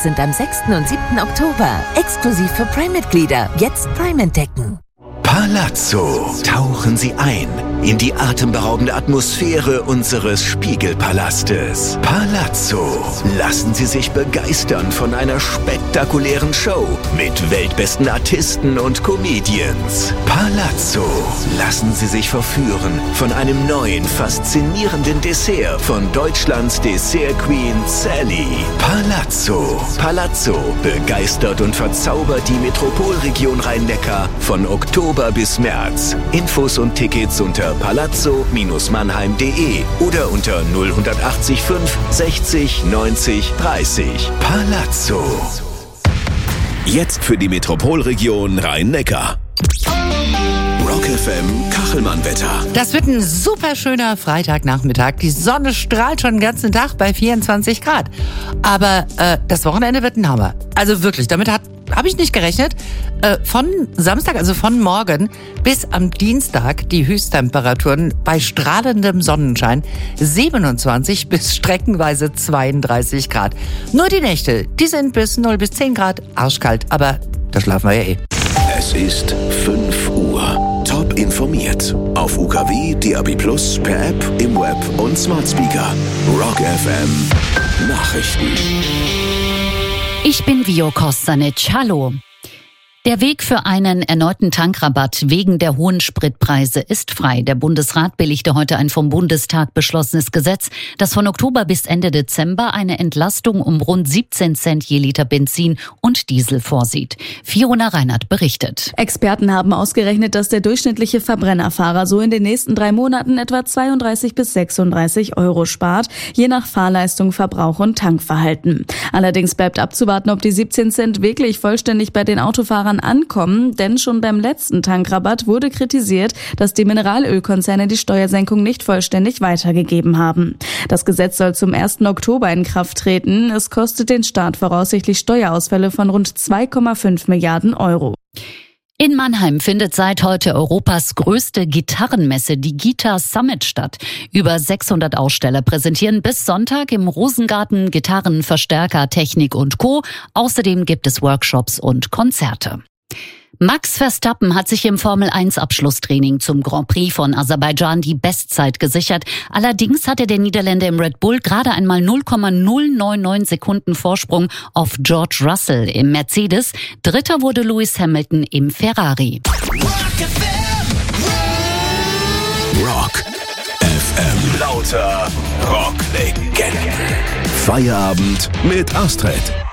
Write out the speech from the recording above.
sind am 6. und 7. Oktober. Exklusiv für Prime-Mitglieder. Jetzt Prime entdecken. Palazzo. Tauchen Sie ein in die atemberaubende Atmosphäre unseres Spiegelpalastes. Palazzo. Lassen Sie sich begeistern von einer spektakulären Show mit weltbesten Artisten und Comedians. Palazzo. Lassen Sie sich verführen von einem neuen, faszinierenden Dessert von Deutschlands Dessert Queen Sally. Palazzo. Palazzo begeistert und verzaubert die Metropolregion Rhein-Neckar von Oktober bis März. Infos und Tickets unter palazzo-mannheim.de oder unter 0180 5 60 90 30. Palazzo. Jetzt für die Metropolregion Rhein-Neckar. Rock FM Kachelmann-Wetter. Das wird ein super schöner Freitagnachmittag. Die Sonne strahlt schon den ganzen Tag bei 24 Grad. Aber das Wochenende wird ein Hammer. Also wirklich, damit habe ich nicht gerechnet. Von Samstag, also von morgen bis am Dienstag die Höchsttemperaturen bei strahlendem Sonnenschein 27 bis streckenweise 32 Grad. Nur die Nächte, die sind bis 0 bis 10 Grad arschkalt. Aber da schlafen wir ja eh. Es ist 5 Uhr. Top informiert. Auf UKW, DAB+, per App, im Web und Smart Speaker. Rock FM Nachrichten. Ich bin Vio Kostanic. Hallo. Der Weg für einen erneuten Tankrabatt wegen der hohen Spritpreise ist frei. Der Bundesrat billigte heute ein vom Bundestag beschlossenes Gesetz, das von Oktober bis Ende Dezember eine Entlastung um rund 17 Cent je Liter Benzin und Diesel vorsieht. Fiona Reinhardt berichtet. Experten haben ausgerechnet, dass der durchschnittliche Verbrennerfahrer so in den nächsten 3 Monaten etwa 32 bis 36 Euro spart, je nach Fahrleistung, Verbrauch und Tankverhalten. Allerdings bleibt abzuwarten, ob die 17 Cent wirklich vollständig bei den Autofahrern ankommen, denn schon beim letzten Tankrabatt wurde kritisiert, dass die Mineralölkonzerne die Steuersenkung nicht vollständig weitergegeben haben. Das Gesetz soll zum 1. Oktober in Kraft treten. Es kostet den Staat voraussichtlich Steuerausfälle von rund 2,5 Milliarden Euro. In Mannheim findet seit heute Europas größte Gitarrenmesse, die Guitar Summit, statt. Über 600 Aussteller präsentieren bis Sonntag im Rosengarten Gitarren, Verstärker, Technik und Co. Außerdem gibt es Workshops und Konzerte. Max Verstappen hat sich im Formel-1-Abschlusstraining zum Grand Prix von Aserbaidschan die Bestzeit gesichert. Allerdings hatte der Niederländer im Red Bull gerade einmal 0,099 Sekunden Vorsprung auf George Russell im Mercedes. Dritter wurde Lewis Hamilton im Ferrari. Rock FM. Lauter Rocklegenden. Feierabend mit Astrid.